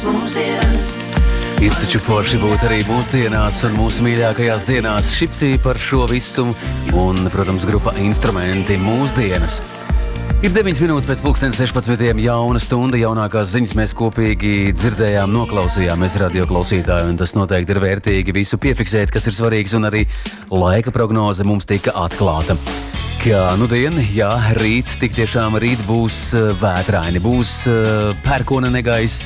Ir taču forši būt arī mūsdienās un mūsu mīļākajās dienās. Šipsī par šo visu un, protams, grupa Instrumenti mūsdienas. Ir 9 minūtes pēc 16. jauna stunda, jaunākās ziņas mēs kopīgi dzirdējām, noklausījāmies radio klausītāju, un tas noteikti ir vērtīgi visu piefiksēt, kas ir svarīgs, un arī laika prognoze mums tika atklāta. Kā nudien, jā, rīt, tik tiešām rīt būs vētraini, būs pērkona negaiss,